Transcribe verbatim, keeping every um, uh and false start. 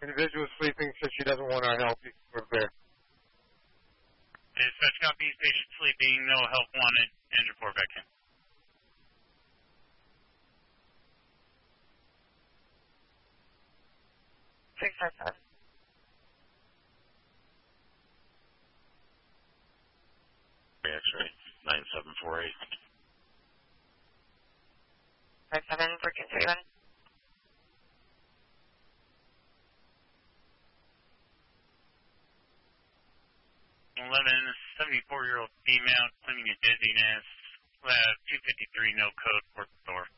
Individual sleeping, says she doesn't want our help. We're there. Dispatch copies, patient sleeping, no help wanted, and report back in. six five seven. X-ray, nine seven four eight. five seven for Kentucky. eleven, seventy-four-year-old female claiming a dizziness. Lab two fifty-three, no code, port door.